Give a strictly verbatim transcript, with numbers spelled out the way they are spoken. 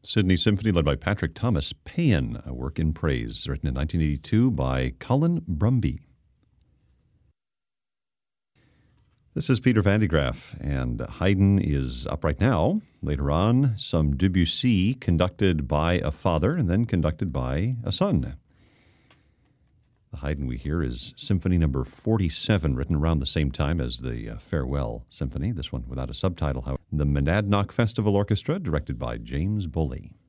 Sydney Symphony led by Patrick Thomas. Paean, a work in praise, written in nineteen eighty-two by Colin Brumby. This is Peter Van de Graaff, and Haydn is up right now. Later on, some Debussy conducted by a father and then conducted by a son. The Haydn we hear is Symphony number forty-seven, written around the same time as the uh, Farewell Symphony, this one without a subtitle, however. The Monadnock Festival Orchestra, directed by James Bully.